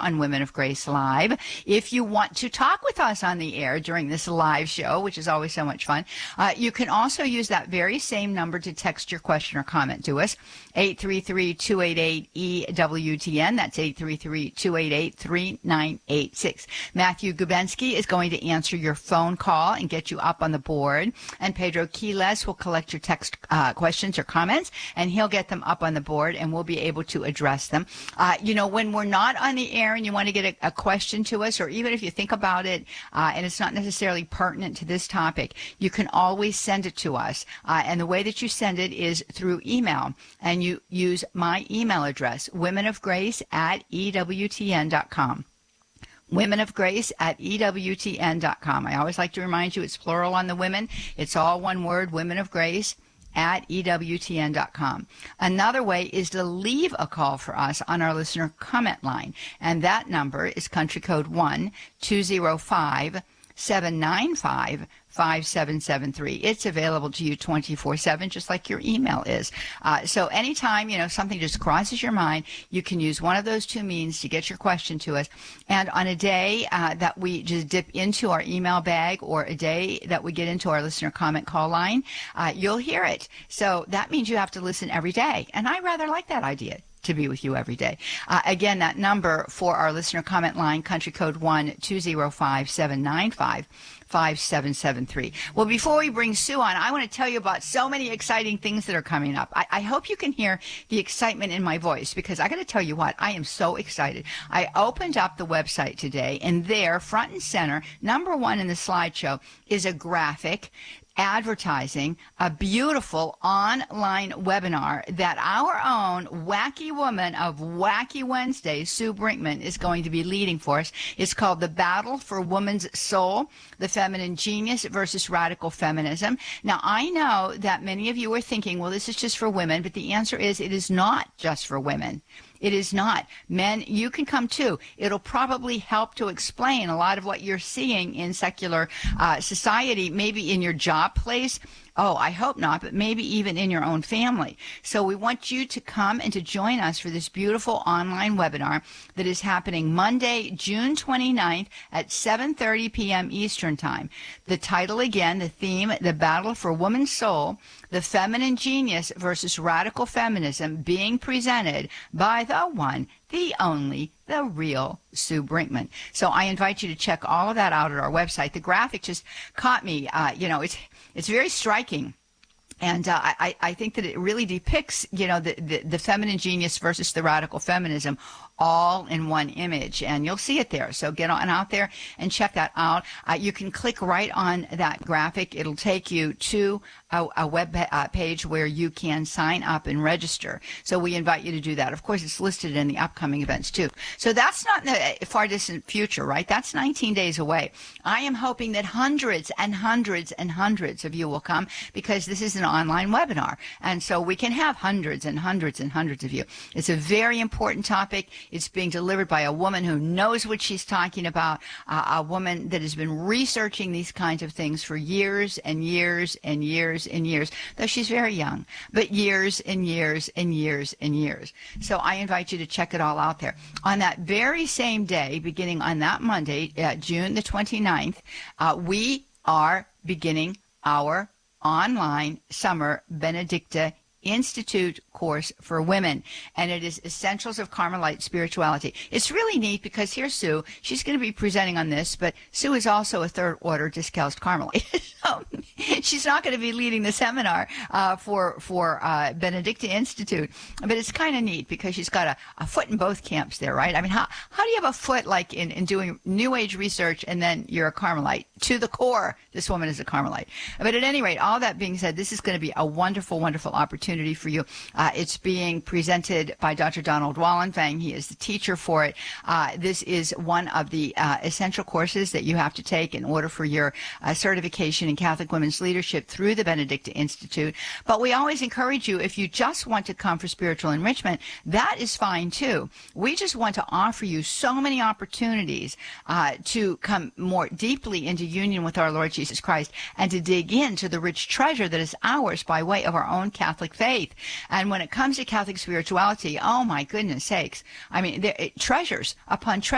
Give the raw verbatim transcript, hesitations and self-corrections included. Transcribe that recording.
on Women of Grace Live. If you want to talk with us on the air during this live show, which is always so much fun, uh, you can also use that very same number to text your question or comment to us, eight three three, two eight eight, E W T N. That's eight three three, two eight eight, three nine eight six. Matthew Gubensky is going to answer your phone call and get you up on the board, and Pedro Quiles will collect your text uh, questions or comments, and he'll get them up on the board, and we'll be able to address them. Uh, you know, when we're not on the air and you want to get a, a question to us, or even if you think about it uh, and it's not necessarily pertinent to this topic, you can always send it to us. Uh, and the way that you send it is through email, and you use my email address, womenofgrace at E W T N dot com. Women of Grace at E W T N dot com. I always like to remind you it's plural on the women. It's all one word, Women of Grace at E W T N dot com. Another way is to leave a call for us on our listener comment line, and that number is country code one two zero five, seven nine five, five seven seven three. It's available to you twenty-four seven, just like your email is. Uh, so anytime, you know, something just crosses your mind, you can use one of those two means to get your question to us. And on a day uh, that we just dip into our email bag, or a day that we get into our listener comment call line, uh, you'll hear it. So that means you have to listen every day. And I rather like that idea, to be with you every day. Uh, again, that number for our listener comment line, country code one two zero five, seven nine five, five seven seven three. Well, before we bring Sue on, I want to tell you about so many exciting things that are coming up. I, I hope you can hear the excitement in my voice, because I got to tell you what, I am so excited. I opened up the website today, and there, front and center, number one in the slideshow, is a graphic advertising a beautiful online webinar that our own wacky woman of Wacky Wednesday, Sue Brinkman, is going to be leading for us. It's called The Battle for Woman's Soul, the Feminine Genius versus Radical Feminism. Now, I know that many of you are thinking, well, this is just for women, but the answer is it is not just for women. It is not. Men, you can come too. It'll probably help to explain a lot of what you're seeing in secular uh, society, maybe in your job place. Oh, I hope not, but maybe even in your own family. So we want you to come and to join us for this beautiful online webinar that is happening Monday, June twenty-ninth at seven thirty p m Eastern Time. The title again, the theme, The Battle for Woman's Soul, the Feminine Genius versus Radical Feminism, being presented by the one, the only, the real Sue Brinkman. So I invite you to check all of that out at our website. The graphic just caught me. Uh, you know, it's it's very striking. And uh, I, I think that it really depicts, you know, the, the, the feminine genius versus the radical feminism all in one image. And you'll see it there. So get on out there and check that out. Uh, you can click right on that graphic. It'll take you to a, a web uh, page where you can sign up and register. So we invite you to do that. Of course, it's listed in the upcoming events too. So that's not in the far distant future, right? That's nineteen days away. I am hoping that hundreds and hundreds and hundreds of you will come, because this is an online webinar. And so we can have hundreds and hundreds and hundreds of you. It's a very important topic. It's being delivered by a woman who knows what she's talking about, uh, a woman that has been researching these kinds of things for years and years and years and years, though she's very young, but years and years and years and years. So I invite you to check it all out there. On that very same day, beginning on that Monday, uh, June the twenty-ninth, uh, we are beginning our online summer Benedicta Institute course for women, and it is Essentials of Carmelite Spirituality. It's really neat because here's Sue. She's going to be presenting on this, but Sue is also a third order Discalced Carmelite. So she's not going to be leading the seminar uh, for for uh, Benedicta Institute, but it's kind of neat because she's got a, a foot in both camps there, right? I mean, how how do you have a foot like in, in doing New Age research and then you're a Carmelite? To the core, this woman is a Carmelite. But at any rate, all that being said, this is going to be a wonderful, wonderful opportunity for you. Uh, it's being presented by Doctor Donald Wallenfang. He is the teacher for it. Uh, this is one of the uh, essential courses that you have to take in order for your uh, certification in Catholic Women's Leadership through the Benedicta Institute. But we always encourage you, if you just want to come for spiritual enrichment, that is fine too. We just want to offer you so many opportunities uh, to come more deeply into union with our Lord Jesus Christ and to dig into the rich treasure that is ours by way of our own Catholic faith. And when it comes to Catholic spirituality, oh my goodness sakes, I mean, there, it, treasures upon treasures.